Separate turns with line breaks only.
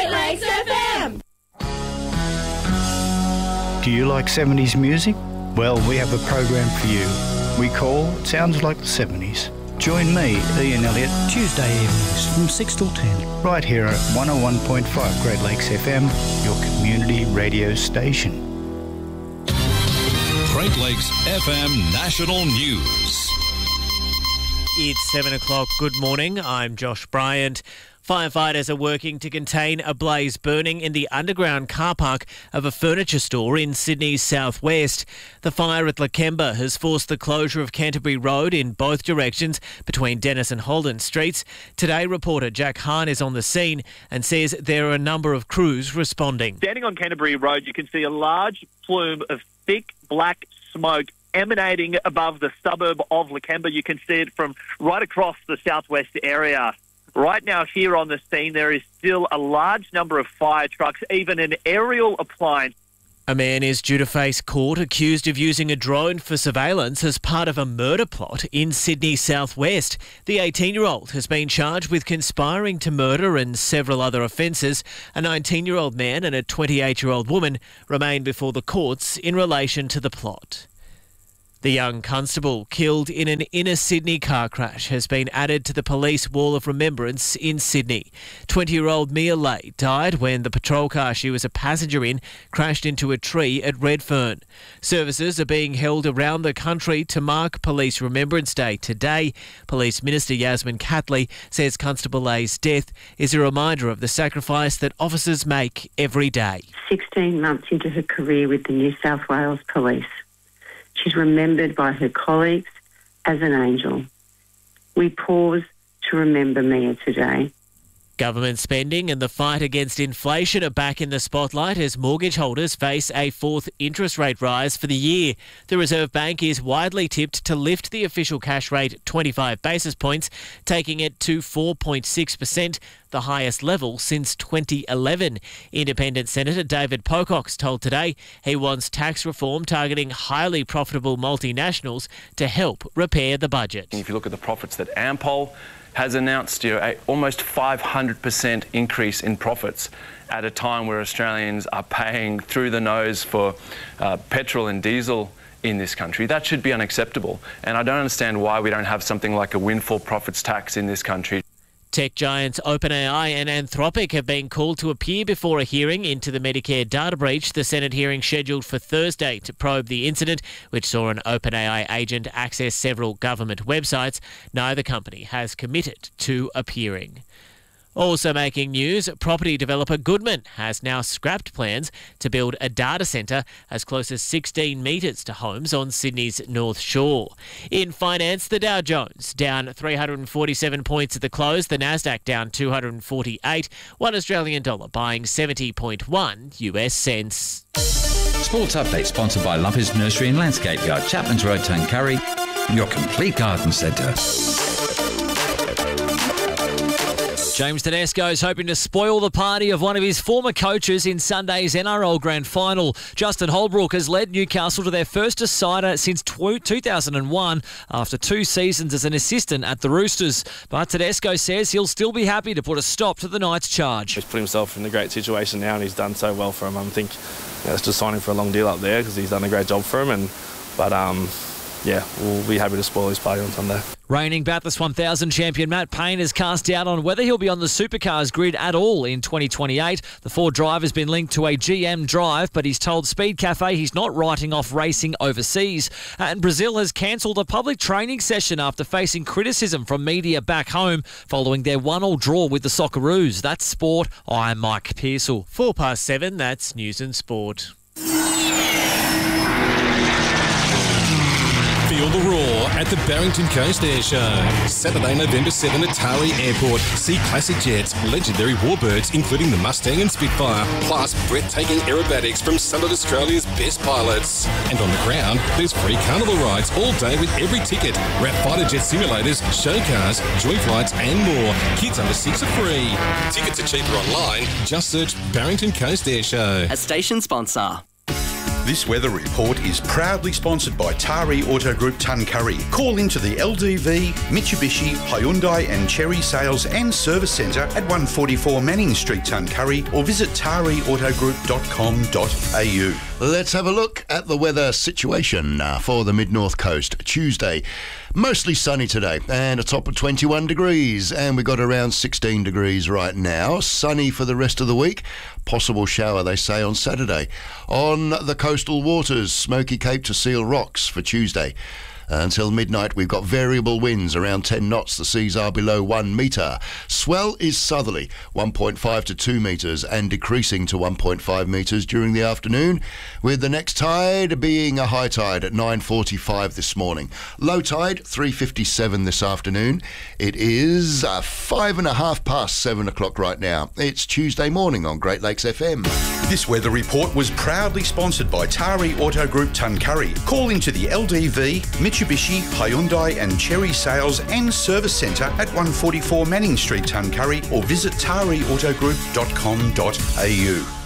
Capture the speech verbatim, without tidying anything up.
Great Lakes F M.
Do you like seventies music? Well, we have a program for you. We call Sounds Like the seventies. Join me, Ian Elliott,
Tuesday evenings from six till ten.
right here at one oh one point five Great Lakes F M, your community radio station.
Great Lakes F M National News.
It's seven o'clock. Good morning. I'm Josh Bryant. Firefighters are working to contain a blaze burning in the underground car park of a furniture store in Sydney's southwest. The fire at Lakemba has forced the closure of Canterbury Road in both directions between Dennis and Holden Streets. Today, reporter Jack Hahn is on the scene and says there are a number of crews responding.
Standing on Canterbury Road, you can see a large plume of thick black smoke emanating above the suburb of Lakemba. You can see it from right across the southwest area. Right now here on the scene, there is still a large number of fire trucks, even an aerial appliance.
A man is due to face court accused of using a drone for surveillance as part of a murder plot in Sydney's southwest. The eighteen-year-old has been charged with conspiring to murder and several other offences. A nineteen-year-old man and a twenty-eight-year-old woman remain before the courts in relation to the plot. The young constable killed in an inner Sydney car crash has been added to the police wall of remembrance in Sydney. twenty-year-old Mia Lay died when the patrol car she was a passenger in crashed into a tree at Redfern. Services are being held around the country to mark Police Remembrance Day today. Police Minister Yasmin Catley says Constable Lay's death is a reminder of the sacrifice that officers make every day.
sixteen months into her career with the New South Wales Police, she's remembered by her colleagues as an angel. We pause to remember Mia today.
Government spending and the fight against inflation are back in the spotlight as mortgage holders face a fourth interest rate rise for the year. The Reserve Bank is widely tipped to lift the official cash rate twenty-five basis points, taking it to four point six percent, the highest level since twenty eleven. Independent Senator David Pocock's told Today he wants tax reform targeting highly profitable multinationals to help repair the budget.
If you look at the profits that Ampol has announced, you know, a almost five hundred percent increase in profits at a time where Australians are paying through the nose for uh, petrol and diesel in this country. That should be unacceptable. And I don't understand why we don't have something like a windfall profits tax in this country.
Tech giants OpenAI and Anthropic have been called to appear before a hearing into the Medicare data breach. The Senate hearing scheduled for Thursday to probe the incident, which saw an OpenAI agent access several government websites. Neither company has committed to appearing. Also making news, property developer Goodman has now scrapped plans to build a data centre as close as sixteen metres to homes on Sydney's North Shore. In finance, the Dow Jones down three hundred forty-seven points at the close, the Nasdaq down two hundred forty-eight, one Australian dollar buying seventy point one U S cents.
Sports Update sponsored by Lumpers Nursery and Landscape Yard, Chapman's Road, Tuncurry, your complete garden centre.
James Tedesco is hoping to spoil the party of one of his former coaches in Sunday's N R L Grand Final. Justin Holbrook has led Newcastle to their first decider since two thousand one after two seasons as an assistant at the Roosters. But Tedesco says he'll still be happy to put a stop to the Knights' charge.
He's put himself in a great situation now and he's done so well for him. I think you know, let's just sign him for a long deal up there because he's done a great job for him. And But, um, yeah, we'll be happy to spoil his party on Sunday.
Reigning Bathurst one thousand champion Matt Payne has cast doubt on whether he'll be on the Supercars grid at all in twenty twenty-eight. The Ford driver has been linked to a G M drive, but he's told Speed Cafe he's not writing off racing overseas. And Brazil has cancelled a public training session after facing criticism from media back home following their one-all draw with the Socceroos. That's sport. I'm Mike Pearsall.
Four past seven, that's news and sport.
Feel the roar at the Barrington Coast Air Show. Saturday, November seventh at Taree Airport. See classic jets, legendary warbirds, including the Mustang and Spitfire, plus breathtaking aerobatics from some of Australia's best pilots. And on the ground, there's free carnival rides all day with every ticket. Wrap fighter jet simulators, show cars, joy flights and more. Kids under six are free. Tickets are cheaper online. Just search Barrington Coast Air Show.
A station sponsor.
This weather report is proudly sponsored by Tari Auto Group Tuncurry. Call into the L D V, Mitsubishi, Hyundai and Chery Sales and Service Centre at one forty-four Manning Street, Tuncurry, or visit tari auto group dot com dot a u.
Let's have a look at the weather situation uh, for the mid-north coast. Tuesday, mostly sunny today and a top of twenty-one degrees, and we've got around sixteen degrees right now. Sunny for the rest of the week. Possible shower, they say, on Saturday. On the coastal waters, Smoky Cape to Seal Rocks for Tuesday. Until midnight, we've got variable winds around ten knots. The seas are below one metre. Swell is southerly, one point five to two metres, and decreasing to one point five metres during the afternoon, with the next tide being a high tide at nine forty-five this morning. Low tide, three fifty-seven this afternoon. It is uh, five and a half past seven o'clock right now. It's Tuesday morning on Great Lakes F M.
This weather report was proudly sponsored by Tari Auto Group Tuncurry. Call into the L D V, Mitsubishi, Hyundai and Chery Sales and Service Centre at one forty-four Manning Street, Tuncurry, or visit tari auto group dot com dot a u.